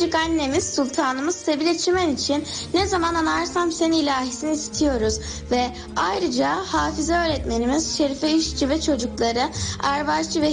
biricik annemiz Sultanımız Sebile Çimen için Ne Zaman Anarsam Seni ilahisini istiyoruz. Ve ayrıca Hafize öğretmenimiz Şerife İşçi ve çocukları, Erbaşçı ve